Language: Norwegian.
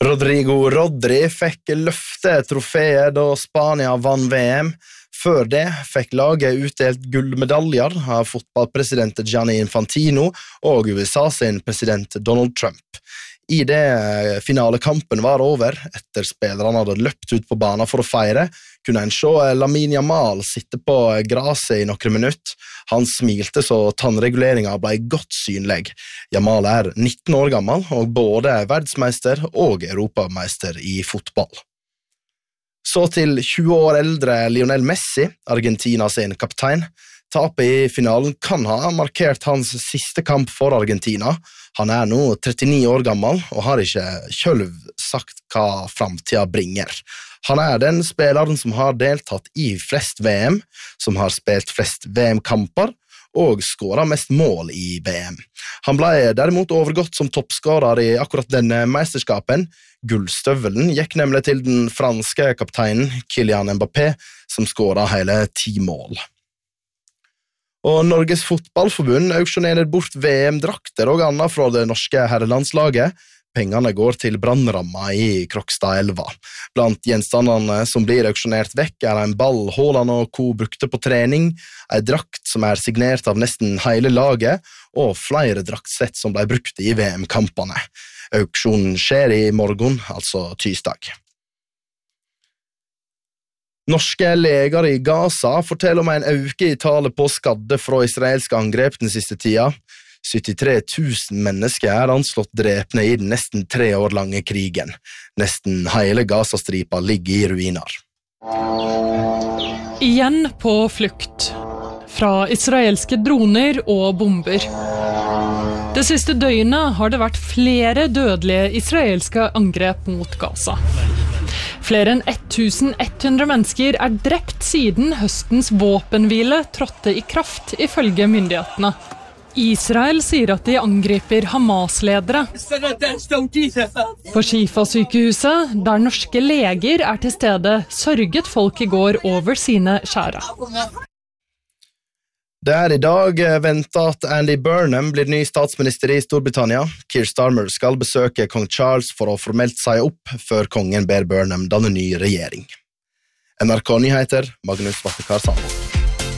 Rodrigo Rodri fikk løfte troféet da Spania vann VM. Før det fikk laget utdelt gullmedaljer av fotballpresident Gianni Infantino og USA sin president Donald Trump. I det finalekampen var over, etter spillerne hadde løpt ut på banen for å feire, kunne en se Lamine Yamal sitte på graset i noen minutter. Han smilte så tannreguleringen ble godt synlig. Yamal 19 år gammel, og både verdensmeister og europameister i fotball. Så til 20 år eldre Lionel Messi, Argentina sin kaptein. Tapet i finalen kan ha markert hans siste kamp for Argentina. Han nå 39 år gammel og har ikke selv sagt hva fremtiden bringer. Han den spilleren som har deltatt i flest VM, som har spilt flest VM-kamper og skåret mest mål i VM. Han ble derimot overgått som toppskårer i akkurat denne mesterskapen. Gullstøvelen gikk nemlig til den franske kapteinen Kylian Mbappé, som skåret hele 10 mål. Og Norges fotballforbund auksjonerer bort VM-drakter og annet fra det norske herrelandslaget. Pengene går til brannramma i Krokstadelva. Blant gjenstandene som blir auksjonert vekk en ball Haaland og co. brukte på trening, en drakt som signert av nesten hele laget, og flere draktsett som ble brukt i VM-kampene. Auksjonen skjer i morgen, altså tirsdag. Norske leger i Gaza forteller om en øke i tallet på skadde fra israelske angrep den siste tida. 73 000 mennesker anslått drepne i den nesten 3 år lange krigen. Nesten hele Gazastripa ligger i ruiner. Igjen på flukt. Fra israelske droner og bomber. Det siste døgnet har det vært flere dødelige israelske angrep mot Gaza. Flere enn 1100 mennesker drept siden høstens våpenhvile trådte i kraft, ifølge myndighetene. Israel sier at de angriper Hamas-ledere. På Shifa-sykehuset, der norske leger til stede, sørget folk i går over sine kjære. Det I dag ventet at Andy Burnham blir ny statsminister i Storbritannia. Keir Starmer skal besøke kong Charles for å formelt si opp før kongen ber Burnham danne ny regjering. NRK Nyheter, Magnus Vattekar Sand.